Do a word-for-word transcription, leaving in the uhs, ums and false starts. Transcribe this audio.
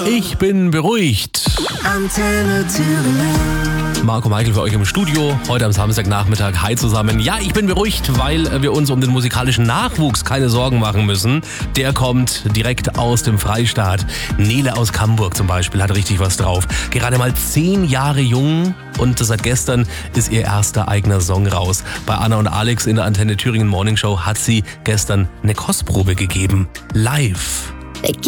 Ich bin beruhigt. Antenne Thüringen. Marco Michael für euch im Studio, heute am Samstagnachmittag. Hi zusammen. Ja, ich bin beruhigt, weil wir uns um den musikalischen Nachwuchs keine Sorgen machen müssen. Der kommt direkt aus dem Freistaat. Nele aus Camburg zum Beispiel hat richtig was drauf. Gerade mal zehn Jahre jung und seit gestern ist ihr erster eigener Song raus. Bei Anna und Alex in der Antenne Thüringen Morning Show hat sie gestern eine Kostprobe gegeben. Live. Weg